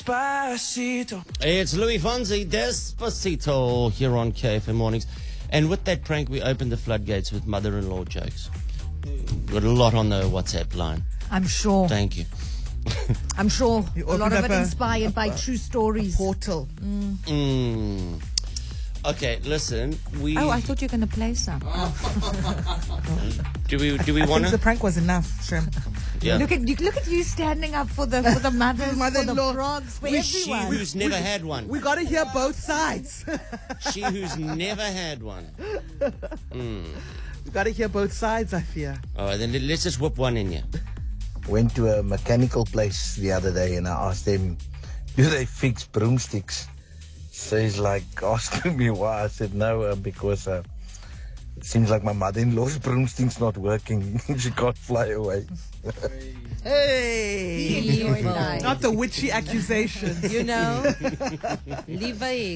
Despacito. It's Louis Fonzi, Despacito, here on KFM Mornings. And with that prank, we opened the floodgates with mother-in-law jokes. Got a lot on the WhatsApp line. I'm sure. Thank you. I'm sure. You A lot opened of it up inspired by true stories. Portal. Okay, listen. Oh, I thought you were going to play some. Do we I want think the to? prank was enough, Shem. Yeah. Look at you standing up for the mothers, for the Mother-in-law. frogs, for She everyone. who's never had one. We got to hear both sides. She who's never had one. We got to hear both sides, I fear. All right, then let's just whip one in here. Went to a mechanical place the other day and I asked them, do they fix broomsticks? So he's like asking me why. I said no, because it seems like my mother-in-law's broomstick's not working. She can't fly away. Hey! Evil. Not the witchy accusations. You know, leave a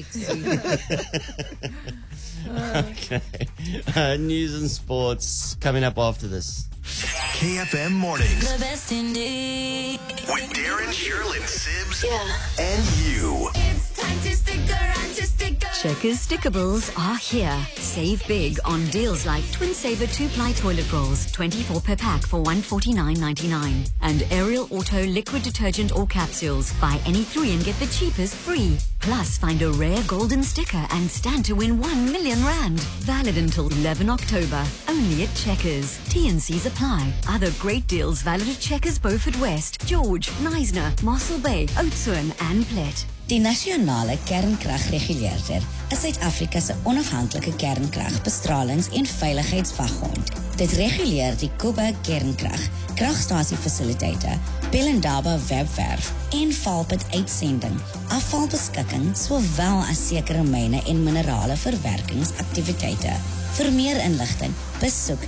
Okay. News and sports coming up after this. KFM Mornings The best indeed. with Darren, Sherlyn, Sibbs, Yeah. and you. It's time to stick around to stick around. Checkers Stickables are here. Save big on deals like Twin Saver 2-ply toilet rolls, 24 per pack for $149.99. And Ariel Auto liquid detergent or capsules. Buy any 3 and get the cheapest free. Plus, find a rare golden sticker and stand to win R1 million. Valid until 11 October. Only at Checkers. T&Cs apply. Other great deals valid at Checkers Beaufort West, George, Neisner, Mossel Bay, Oudtshoorn and Plet. Die nasionale kernkragreguleerder is Suid-Afrika se onafhanklike kernkrag bestralings- en veiligheidswaghond. Dit reguleer die Kuba kernkrag, kragstasie-fasiliteite, Pelindaba webwerf en Valpit uitsending, afvalbeskikking sowel as sekere myne en minerale verwerkingsaktiwiteite. Vir meer inligting, besoek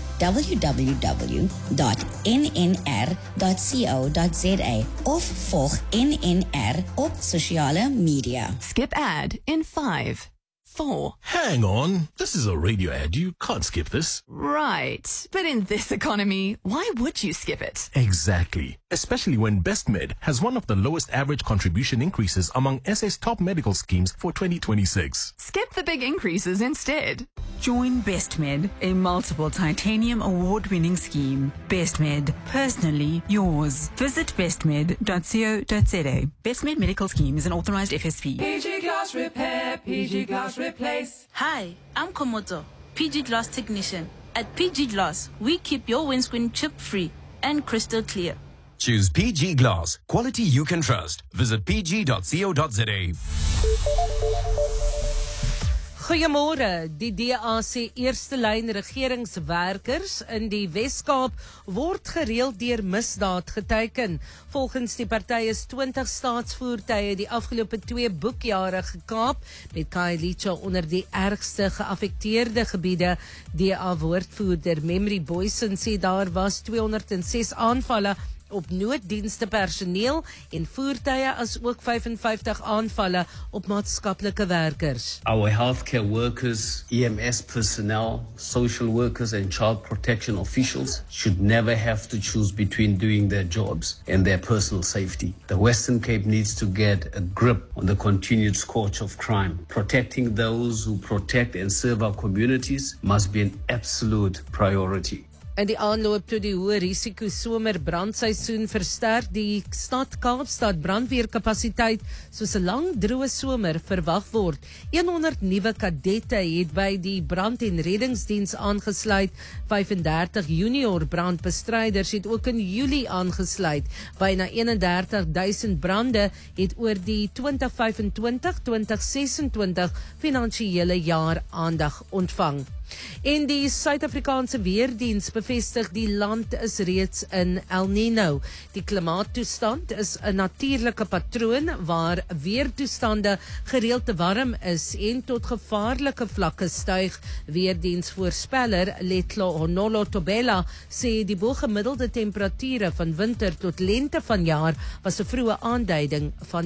www.nnr.co.za of volg NNR op sosiale media. Skip ad in 5, 4. Hang on. This is a radio ad. You can't skip this. Right. But in this economy, why would you skip it? Exactly. Especially when BestMed has one of the lowest average contribution increases among SA's top medical schemes for 2026. Skip the big increases instead. Join BestMed, a multiple titanium award-winning scheme. BestMed, personally yours. Visit bestmed.co.za. BestMed Medical Scheme is an authorized FSP. PG Glass Repair, PG Glass Replace. Hi, I'm Komodo, PG Glass Technician. At PG Glass, we keep your windscreen chip-free and crystal clear. Choose PG Glass, quality you can trust. Visit pg.co.za. Goeiemôre. Die DA sê eerste lyn regeringswerkers in die Wes-Kaap word gereeld deur misdaad geteiken. Volgens die party is 20 staatsvoertuie die afgelope 2 boekjare gekaap, met Khayelitsha onder die ergste geaffekteerde gebiede. DA woordvoerder Memory Boysen sê daar was 206 aanvalle op nooddienste personeel en voertuie as ook 55 aanvalle op maatskaplike werkers. Our healthcare workers, EMS personnel, social workers and child protection officials should never have to choose between doing their jobs and their personal safety. The Western Cape needs to get a grip on the continued scourge of crime. Protecting those who protect and serve our communities must be an absolute priority. In die aanloop tot die hoë risiko somerbrandseisoen versterk die stad Kaapstad brandweerkapasiteit soos 'n lang droë somer verwag word. 100 nuwe kadette het by die brand- en reddingsdiens aangesluit. 35 junior brandbestryders het ook in Julie aangesluit. Byna 31,000 brande het oor die 2025-2026 finansiële jaar aandag ontvang. En die Suid-Afrikaanse Weerdiens bevestig die land is reeds in El Nino. Die klimaattoestand is 'n natuurlike patroon waar weertoestande gereeld te warm is en tot gevaarlike vlakke styg. Weerdiensvoorspeller Letlo Honolo Tobela sê die bogemiddelde temperature van winter tot lente vanjaar was 'n vroeë aanduiding van